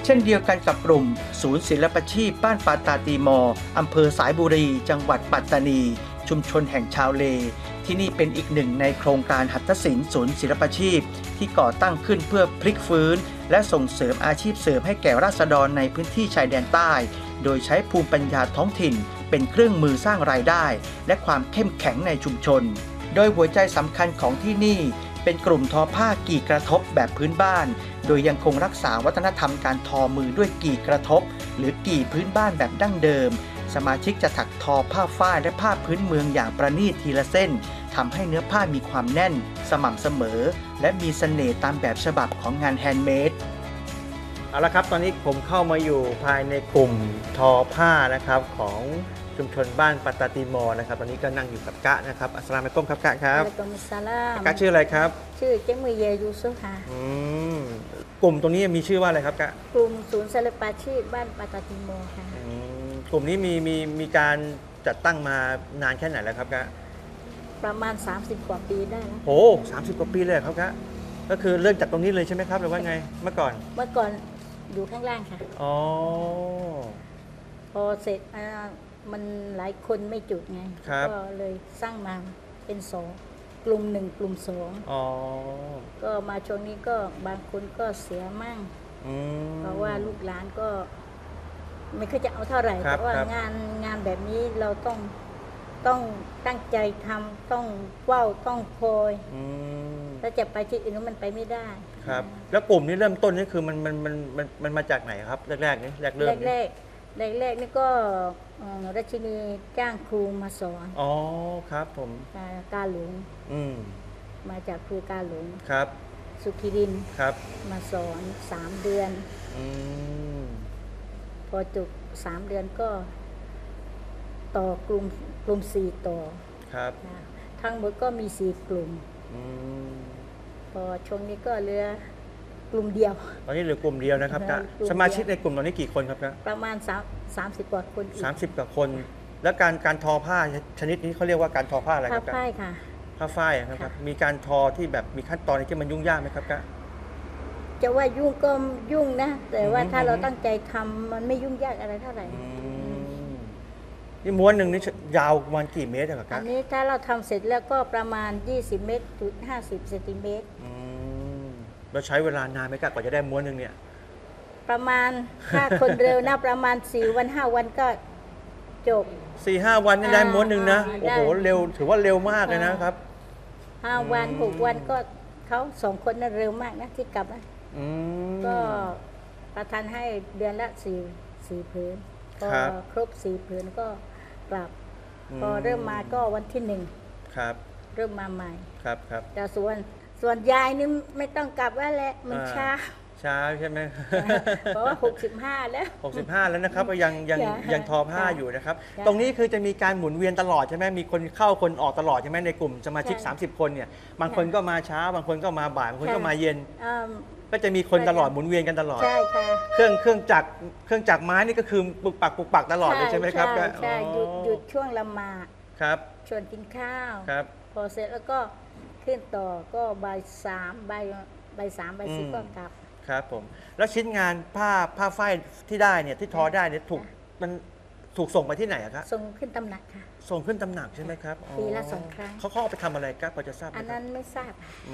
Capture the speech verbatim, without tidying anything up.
เช่นเดียวกันกับกลุ่มศูนย์ศิลปาชีพบ้านปาตาตีมออำเภอสายบุรี จังหวัดปัตตานีชุมชนแห่งชาวเลที่นี่เป็นอีกหนึ่งในโครงการหัตถศิลป์ศูนย์ศิลปาชีพที่ก่อตั้งขึ้นเพื่อพลิกฟื้นและส่งเสริมอาชีพเสริมให้แก่ราษฎรในพื้นที่ชายแดนใต้โดยใช้ภูมิปัญญาท้องถิ่นเป็นเครื่องมือสร้างรายได้และความเข้มแข็งในชุมชนโดยหัวใจสำคัญของที่นี่เป็นกลุ่มทอผ้ากี่กระทบแบบพื้นบ้านโดยยังคงรักษาวัฒนธรรมการทอมือด้วยกี่กระทบหรือกี่พื้นบ้านแบบดั้งเดิมสมาชิกจะถักทอผ้าฝ้ายและผ้าพื้นเมืองอย่างประณีตทีละเส้นทำให้เนื้อผ้ามีความแน่นสม่ำเสมอและมีเสน่ห์ตามแบบฉบับของงานแฮนด์เมดเอาละครับตอนนี้ผมเข้ามาอยู่ภายในกลุ่มทอผ้านะครับของชุมชนบ้านปัตตาตีมอนะครับตอนนี้ก็นั่งอยู่กับกะนะครับอัสสลามุอะลัยกุมครับกะครับอัสสลามุอะลัยกุมกะชื่ออะไรครับชื่อเจมือเยยูซุค่ะอืมกลุ่มตรงนี้มีชื่อว่าอะไรครับกะกลุ่มศูนย์ศิลปาชีพบ้านปัตตาตีมอค่ะกลุ่มนี้มีมีมีการจัดตั้งมานานแค่ไหนแล้วครับกะประมาณสามสิบกว่าปีได้แล้วโอ้สามสิบกว่าปีเลยครับกะก็คือเริ่มจากตรงนี้เลยใช่ไหมครับหรือว่าไงเมื่อก่อนเมื่อก่อนอยู่ข้างล่างค่ะอ๋อพอเสร็จมันหลายคนไม่จุดไงก็เลยสร้างมาเป็นสองกลุ่มหนึ่งกลุ่มสองก็มาช่วงนี้ก็บางคนก็เสียมั่งเพราะว่าลูกหลานก็ไม่เคยจะเอาเท่าไหร่แต่ว่างานงานแบบนี้เราต้องต้องตั้งใจทำต้องเฝ้าต้องคอยถ้าจะไปที่อื่นมันไปไม่ได้ครับแล้วกลุ่มนี้เริ่มต้นนี่คือมันมันมันมันมันมาจากไหนครับแรกๆนี่แรกเริ่มแรกแรกๆนี่ก็ราชินีจ้างครูมาสอนอ๋อครับผมกาหลงมาจากครูกาหลงครับสุขีรินครับมาสอนสามเดือนอพอจบสามเดือนก็ต่อกลุ่มกลุ่มสี่ต่อครับทั้งหมดก็มีสี่กลุ่มพอช่วงนี้ก็เหลือกลุ่มเดียวตอนนี้เหลือกลุ่มเดียวนะครับสมาชิกในกลุ่มตอนนี้กี่คนครับประมาณสามสิบกว่าคนสามสิบกว่าคนแล้วการการทอผ้าชนิดนี้เขาเรียกว่าการทอผ้าอะไรครับผ้าฝ้ายค่ะผ้าฝ้ายครับมีการทอที่แบบมีขั้นตอนที่มันยุ่งยากไหมครับกะจะว่ายุ่งก็ยุ่งนะแต่ว่าถ้าเราตั้งใจทำมันไม่ยุ่งยากอะไรเท่าไหร่นี่ม้วนหนึ่งนี่ยาวประมาณกี่เมตรครับกะอันนี้ถ้าเราทำเสร็จแล้วก็ประมาณยี่สิบเมตรจุดห้าสิบเซนติเมตรเราใช้เวลานานไหมกะกว่าจะได้ม้วนหนึ่งเนี่ยประมาณถ้าคนเร็วนะประมาณสี่วันห้าวันก็จบสี่ห้าวันนี่ได้ม้วนหนึ่งนะโอ้โหเร็วถือว่าเร็วมากเลยนะครับห้าวันหกวันก็เขาสองคนนั้นเร็วมากนะที่กลับนะก็ประทานให้เดือนละสี่สี่ผืนพอครบสี่ผืนก็กลับพอเริ่มมาก็วันที่หนึ่งครับเริ่มมาใหม่ครับครับแต่ส่วนส่วนยายนี่ไม่ต้องกลับแล้วแหละมันช้าช้าใช่ไหมเพราะว่าหกสิบห้าแล้วหกสิบห้าแล้วนะครับยังยังยังทอผ้าอยู่นะครับตรงนี้คือจะมีการหมุนเวียนตลอดใช่ไหมมีคนเข้าคนออกตลอดใช่ไหมในกลุ่มสมาชิกสามสิบคนเนี่ยบางคนก็มาเช้าบางคนก็มาบ่ายบางคนก็มาเย็นก็จะมีคนตลอดหมุนเวียนกันตลอดใช่ค่ะเครื่องเครื่องจักรเครื่องจักรไม้นี่ก็คือปุกปักปุกปักตลอดเลยใช่ไหมครับใช่หยุดหยุดช่วงละหมาดครับชวนกินข้าวครับพอเสร็จแล้วก็ขึ้นต่อก็บ่ายสามบ่ายบ่ายสามบ่ายสี่ก็กลับครับผมแล้วชิ้นงานผ้าผ้าฝ้ายที่ได้เนี่ยที่ทอได้เนี่ยถูกมันถูกส่งไปที่ไหนอะครับส่งขึ้นตำหนักค่ะส่งขึ้นตำหนักใช่ไหมครับปีละสองครั้งเขาเข้าไปทำอะไรก็พอจะทราบอันนั้นไม่ทราบ